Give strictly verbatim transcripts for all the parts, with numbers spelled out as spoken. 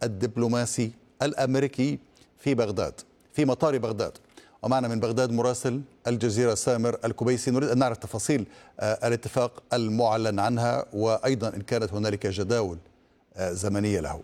الدبلوماسي الأمريكي في بغداد في مطار بغداد. ومعنا من بغداد مراسل الجزيرة سامر الكبيسي. نريد أن نعرف تفاصيل الاتفاق المعلن عنها، وأيضا إن كانت هنالك جداول زمنية له.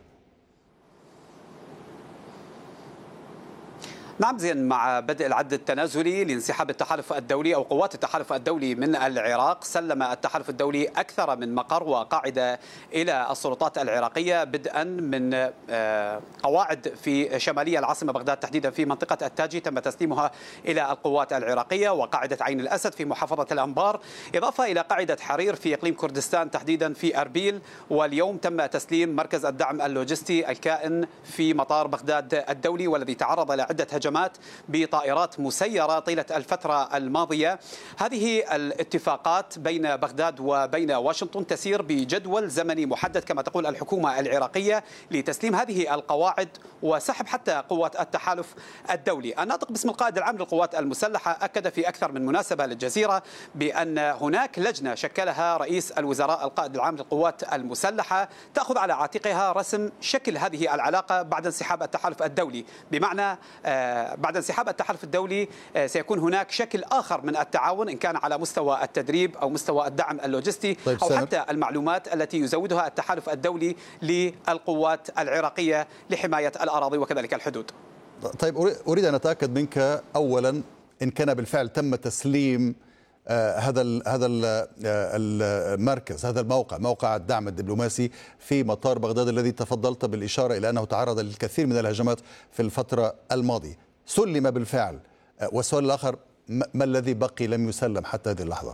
نعم زين، مع بدء العد التنازلي لانسحاب التحالف الدولي أو قوات التحالف الدولي من العراق، سلم التحالف الدولي أكثر من مقر وقاعدة إلى السلطات العراقية، بدءا من قواعد في شمالية العاصمة بغداد تحديدا في منطقة التاجي تم تسليمها إلى القوات العراقية، وقاعدة عين الأسد في محافظة الأنبار، إضافة إلى قاعدة حرير في إقليم كردستان تحديدا في أربيل. واليوم تم تسليم مركز الدعم اللوجستي الكائن في مطار بغداد الدولي، والذي تعرض لعدة هجمات بطائرات مسيرة طيلة الفترة الماضية. هذه الاتفاقات بين بغداد وبين واشنطن تسير بجدول زمني محدد كما تقول الحكومة العراقية لتسليم هذه القواعد وسحب حتى قوات التحالف الدولي. الناطق باسم القائد العام للقوات المسلحة أكد في أكثر من مناسبة للجزيرة بأن هناك لجنة شكلها رئيس الوزراء القائد العام للقوات المسلحة تأخذ على عاتقها رسم شكل هذه العلاقة بعد انسحاب التحالف الدولي، بمعنى بعد انسحاب التحالف الدولي سيكون هناك شكل آخر من التعاون، إن كان على مستوى التدريب أو مستوى الدعم اللوجستي طيب أو سامر. حتى المعلومات التي يزودها التحالف الدولي للقوات العراقية لحماية الأراضي وكذلك الحدود. طيب أريد أن أتأكد منك أولا إن كان بالفعل تم تسليم آه هذا ال هذا ال المركز، هذا الموقع، موقع الدعم الدبلوماسي في مطار بغداد الذي تفضلت بالإشارة إلى أنه تعرض للكثير من الهجمات في الفترة الماضية. سلم بالفعل؟ آه والسؤال الآخر، ما الذي بقي لم يسلم حتى هذه اللحظة؟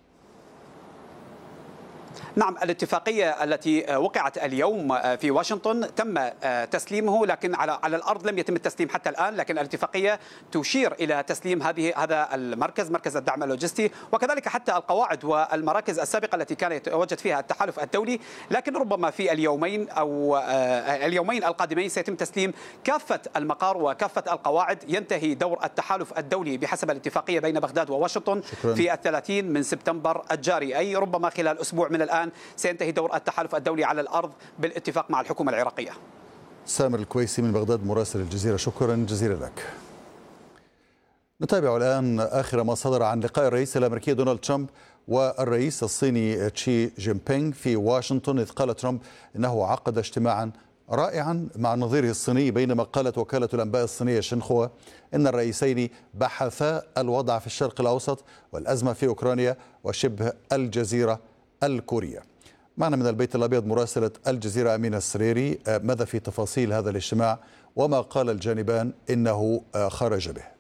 نعم، الاتفاقية التي وقعت اليوم في واشنطن تم تسليمه، لكن على على الأرض لم يتم التسليم حتى الآن. لكن الاتفاقية تشير إلى تسليم هذه هذا المركز، مركز الدعم اللوجستي، وكذلك حتى القواعد والمراكز السابقة التي كان يتواجد فيها التحالف الدولي. لكن ربما في اليومين أو اليومين القادمين سيتم تسليم كافة المقار وكافة القواعد. ينتهي دور التحالف الدولي بحسب الاتفاقية بين بغداد وواشنطن شكرا. في الثلاثين من سبتمبر الجاري، أي ربما خلال أسبوع من الآن سينتهي دور التحالف الدولي على الأرض بالاتفاق مع الحكومة العراقية. سامر الكويسي من بغداد مراسل الجزيرة، شكرا جزيلا لك. نتابع الآن آخر ما صدر عن لقاء الرئيس الأمريكي دونالد ترامب والرئيس الصيني شي جين بينغ في واشنطن، إذ قال ترامب إنه عقد اجتماعا رائعا مع نظيره الصيني، بينما قالت وكالة الأنباء الصينية شنخوا إن الرئيسين بحثا الوضع في الشرق الأوسط والأزمة في أوكرانيا وشبه الجزيرة الكورية. معنا من البيت الأبيض مراسلة الجزيرة أمينة السريري. ماذا في تفاصيل هذا الاجتماع وما قال الجانبان إنه خرج به؟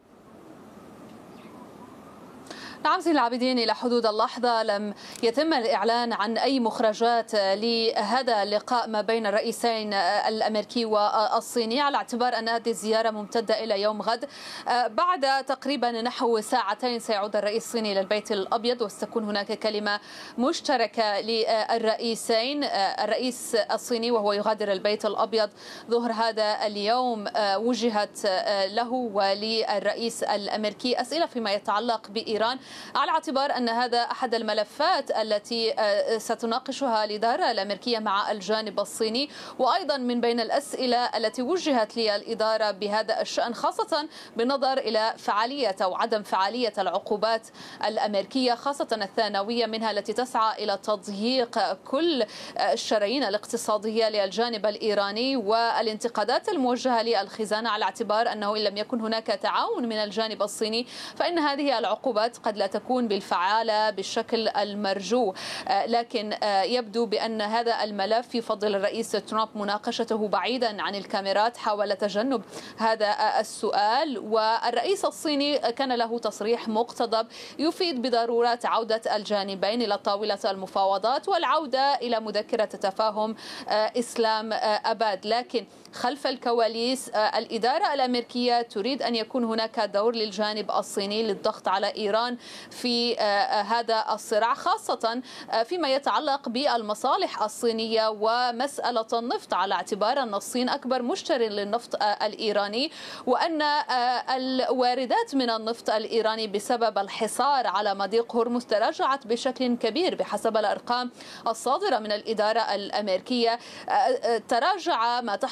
نعم زين العابدين، إلى حدود اللحظة لم يتم الإعلان عن أي مخرجات لهذا اللقاء ما بين الرئيسين الأمريكي والصيني، على اعتبار أن هذه الزيارة ممتدة إلى يوم غد. بعد تقريبا نحو ساعتين سيعود الرئيس الصيني إلى البيت الأبيض، وستكون هناك كلمة مشتركة للرئيسين. الرئيس الصيني وهو يغادر البيت الأبيض ظهر هذا اليوم وجهت له وللرئيس الأمريكي أسئلة فيما يتعلق بإيران، على اعتبار أن هذا أحد الملفات التي ستناقشها الإدارة الأمريكية مع الجانب الصيني. وأيضا من بين الأسئلة التي وجهت للإدارة بهذا الشأن، خاصة بالنظر إلى فعالية أو عدم فعالية العقوبات الأمريكية، خاصة الثانوية منها التي تسعى إلى تضييق كل الشرايين الاقتصادية للجانب الإيراني، والانتقادات الموجهة للخزانة، على اعتبار أنه إن لم يكن هناك تعاون من الجانب الصيني فإن هذه العقوبات قد لا تكون بالفعالة بالشكل المرجو. لكن يبدو بأن هذا الملف يفضل الرئيس ترامب مناقشته بعيدا عن الكاميرات، حاول تجنب هذا السؤال. والرئيس الصيني كان له تصريح مقتضب يفيد بضرورة عودة الجانبين إلى طاولة المفاوضات والعودة إلى مذكرة تفاهم إسلام أباد. لكن خلف الكواليس الإدارة الأمريكية تريد أن يكون هناك دور للجانب الصيني للضغط على إيران في هذا الصراع، خاصة فيما يتعلق بالمصالح الصينية ومسألة النفط، على اعتبار أن الصين أكبر مشتري للنفط الإيراني، وأن الواردات من النفط الإيراني بسبب الحصار على مضيق هرمز تراجعت بشكل كبير بحسب الأرقام الصادرة من الإدارة الأمريكية. تراجع ما